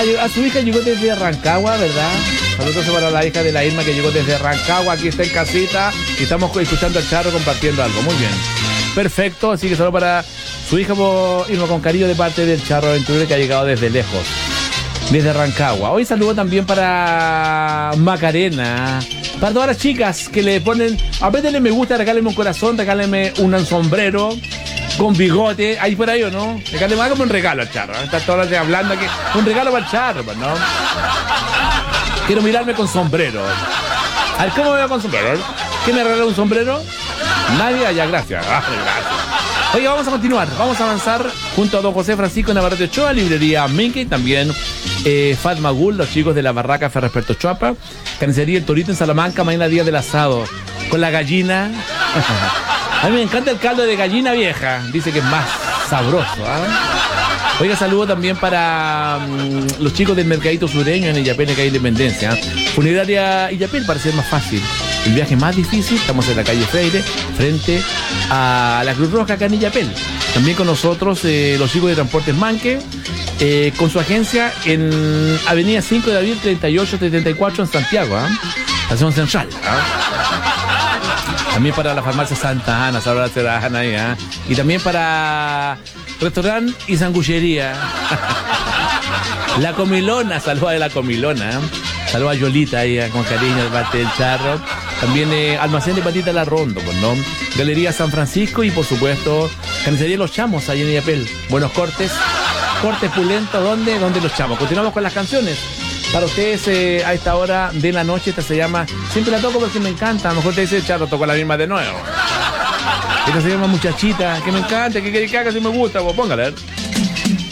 A su hija llegó desde Rancagua, ¿verdad? Saludos para la hija de la Irma que llegó desde Rancagua, aquí está en casita y estamos escuchando al Charro compartiendo algo. Muy bien. Perfecto, así que solo para su hija Irma con cariño de parte del Charro Aventurero que ha llegado desde lejos, desde Rancagua. Hoy saludo también para Macarena, para todas las chicas que le ponen, apriétenle me gusta, regálenme un corazón, regálenme un sombrero con bigote, ahí por ahí o no, regálenme como un regalo al Charro, está todas las hablando aquí, un regalo para el Charro, ¿no? Quiero mirarme con sombrero. A ver, ¿cómo me veo con sombrero? ¿Quién me regala un sombrero? Nadie, allá, gracias. Gracias. Oye, vamos a continuar, vamos a avanzar junto a don José Francisco Navarrete Ochoa, librería Minky, también Fatma Gul, los chicos de la barraca Ferresperto Chuapa, carnicería El Torito en Salamanca, mañana día del asado, con la gallina. A mí me encanta el caldo de gallina vieja, dice que es más sabroso, ¿eh? Oiga, saludo también para los chicos del Mercadito Sureño en Illapel, en calle Independencia. Funeraria Illapel, para ser más fácil. El viaje más difícil, estamos en la calle Freire, frente a la Cruz Roja acá en Illapel. También con nosotros los chicos de Transportes Manque, con su agencia en Avenida 5 de Abril 3874 en Santiago, Estación Central. También para la farmacia Santa Ana, saludos a la Ana ahí, y también para restaurante y sanguchería. La Comilona, saludos a la Comilona. Saludos a Yolita ahí con cariño de parte del Charro. También almacén de patitas La Rondo, pues, ¿no? Galería San Francisco y por supuesto carnicería Los Chamos ahí en Illapel. Buenos cortes pulentos, ¿dónde Los Chamos? Continuamos con las canciones. Para ustedes a esta hora de la noche, esta se llama, siempre la toco porque me encanta, a lo mejor te dice Charro, toco la misma de nuevo. Esta se llama Muchachita, que me encanta, que quiere que haga si me gusta, pues póngala.